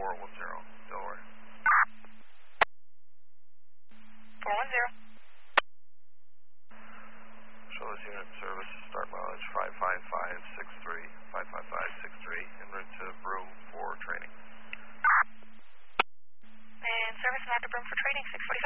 Delaware. 410. Show this unit in service, start mileage 55563, 55563, en route to Broome for training. And service and active Broome for training, 645.